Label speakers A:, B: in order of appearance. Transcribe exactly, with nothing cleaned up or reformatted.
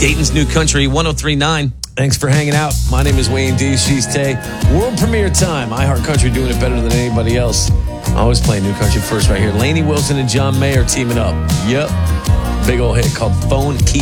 A: Dayton's New Country, one oh three point nine.
B: Thanks for hanging out. My name is Wayne D. She's Tay. World premiere time. iHeart Country doing it better than anybody else. Always playing New Country first right here. Lainey Wilson and John Mayer teaming up. Yep. Big old hit called Phone Keep